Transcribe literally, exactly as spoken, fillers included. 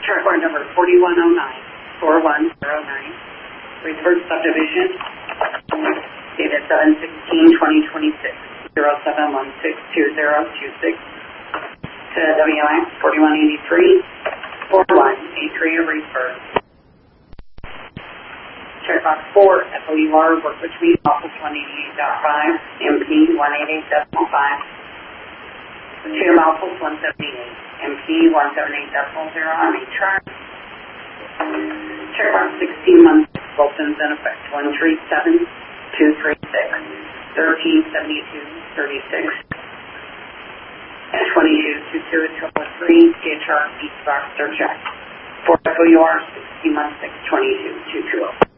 Chart warrant number forty-one oh nine, four one zero nine, Reedford subdivision, dated seven sixteen twenty twenty-six, zero seven one six two zero two six, to W X forty-one eighty-three, four one eight three of Reedford. Checkbox four, F O U R, work between Office one eighty-eight point five, M P one eighty-eight point five, to Office one seventy-eight, M P one seventy-eight point zero on a chart. Checkbox sixteen months, Bolton's in effect, one three seven two three six, thirteen seventy-two thirty-six, and twenty-two two two two three, G H R, East Box, Check. For F O U R, sixteen months, six twenty-two two two zero.